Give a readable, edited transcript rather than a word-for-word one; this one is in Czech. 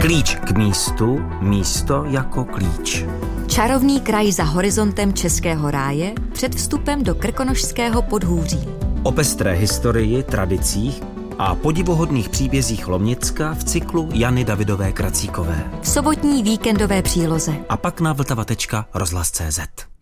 Klíč k místu, místo jako klíč. Čarovný kraj za horizontem Českého ráje před vstupem do Krkonošského podhůří. O pestré historii, tradicích a podivuhodných příbězích Lomnicka v cyklu Jany Davidové Kracíkové. V sobotní víkendové příloze. A pak na vltava.rozhlas.cz.